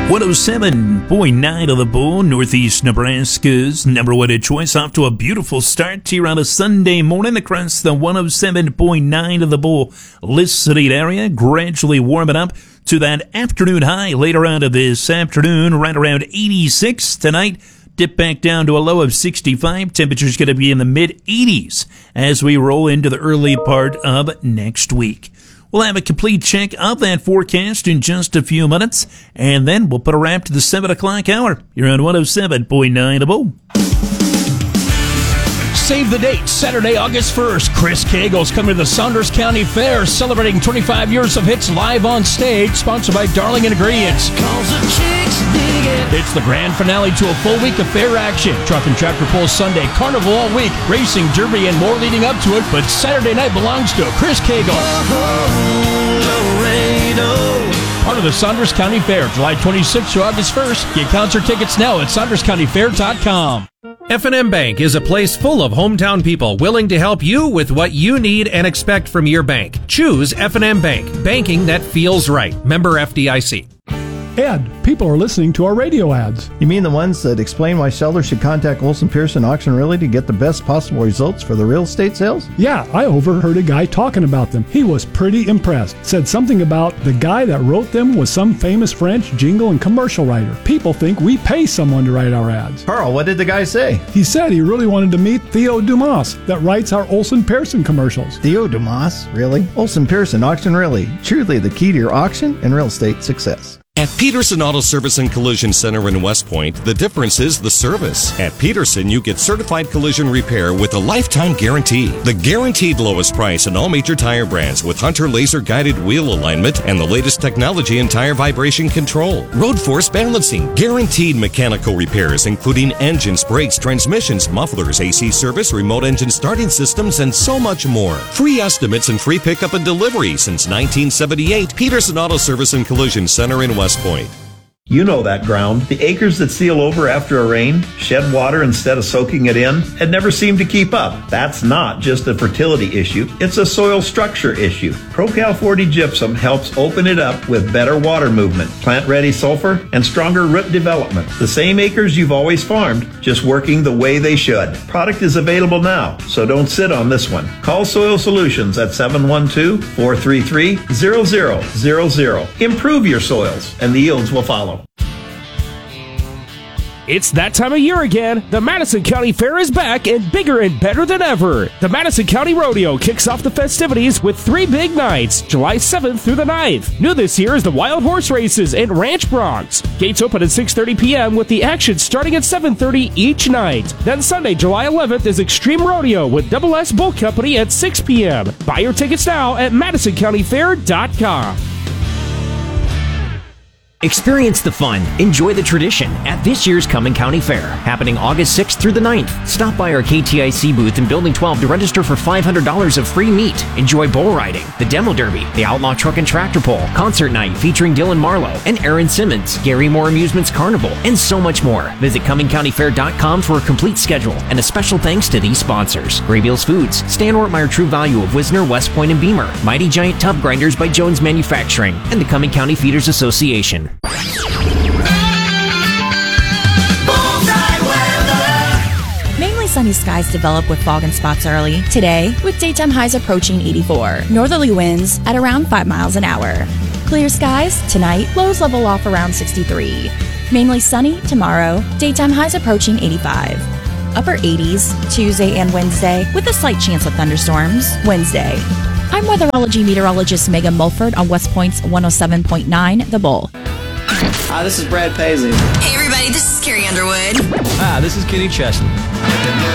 107.9 of the Bull, Northeast Nebraska's number one hit choice. Off to a beautiful start here on a Sunday morning across the 107.9 of the Bull listening area. Gradually warming up to that afternoon high later on of this afternoon, right around 86 tonight. Dip back down to a low of 65. Temperature's going to be in the mid-80s as we roll into the early part of next week. We'll have a complete check of that forecast in just a few minutes, and then we'll put a wrap to the 7 o'clock hour. You're on 107.9 The Bull. Save the date, Saturday, August 1st. Chris Cagle's coming to the Saunders County Fair, celebrating 25 years of hits live on stage, sponsored by Darling Ingredients. It's the grand finale to a full week of fair action. Truck and tractor pull Sunday, carnival all week, racing, derby, and more leading up to it. But Saturday night belongs to Chris Cagle. Part of the Saunders County Fair, July 26th through August 1st. Get concert tickets now at SaundersCountyFair.com. F&M Bank is a place full of hometown people willing to help you with what you need and expect from your bank. Choose F&M Bank, banking that feels right. Member FDIC. Ed, people are listening to our radio ads. You mean the ones that explain why sellers should contact Olson Pearson Auction Realty to get the best possible results for the real estate sales? Yeah, I overheard a guy talking about them. He was pretty impressed. Said something about the guy that wrote them was some famous French jingle and commercial writer. People think we pay someone to write our ads. Carl, what did the guy say? He said he really wanted to meet Theo Dumas that writes our Olson Pearson commercials. Theo Dumas? Really? Olson Pearson Auction Realty. Truly the key to your auction and real estate success. At Peterson Auto Service and Collision Center in West Point, the difference is the service. At Peterson, you get certified collision repair with a lifetime guarantee. The guaranteed lowest price in all major tire brands with Hunter laser-guided wheel alignment and the latest technology in tire vibration control. Road force balancing. Guaranteed mechanical repairs, including engines, brakes, transmissions, mufflers, AC service, remote engine starting systems, and so much more. Free estimates and free pickup and delivery since 1978. Peterson Auto Service and Collision Center in West Point. You know that ground. The acres that seal over after a rain, shed water instead of soaking it in, and never seem to keep up. That's not just a fertility issue, it's a soil structure issue. ProCal 40 Gypsum helps open it up with better water movement, plant-ready sulfur, and stronger root development. The same acres you've always farmed, just working the way they should. Product is available now, so don't sit on this one. Call Soil Solutions at 712-433-0000. Improve your soils, and the yields will follow. It's that time of year again. The Madison County Fair is back and bigger and better than ever. The Madison County Rodeo kicks off the festivities with 3 big nights, July 7th through the 9th. New this year is the Wild Horse Races and Ranch Broncs. Gates open at 6:30 p.m. with the action starting at 7:30 each night. Then Sunday, July 11th is Extreme Rodeo with Double S Bull Company at 6 p.m. Buy your tickets now at MadisonCountyFair.com. Experience the fun, enjoy the tradition at this year's Cumming County Fair, happening August 6th through the 9th. Stop by our KTIC booth in Building 12 to register for $500 of free meat. Enjoy bull riding, the demo derby, the outlaw truck and tractor pull, concert night featuring Dylan Marlowe and Aaron Simmons, Gary Moore Amusements Carnival, and so much more. Visit CummingCountyFair.com for a complete schedule and a special thanks to these sponsors: Graybeals Foods, Stan Ortmeyer True Value of Wisner, West Point, and Beamer, Mighty Giant Tub Grinders by Jones Manufacturing, and the Cumming County Feeders Association. Mainly sunny skies develop with fog and spots early. Today, with daytime highs approaching 84. Northerly winds at around 5 miles an hour. Clear skies tonight, lows level off around 63. Mainly sunny tomorrow, daytime highs approaching 85. Upper 80s Tuesday and Wednesday with a slight chance of thunderstorms Wednesday. I'm weatherology meteorologist Megan Mulford on West Point's 107.9 The Bull. Hi, this is Brad Paisley. Hey everybody, this is Carrie Underwood. Hi, this is Kenny Chesney.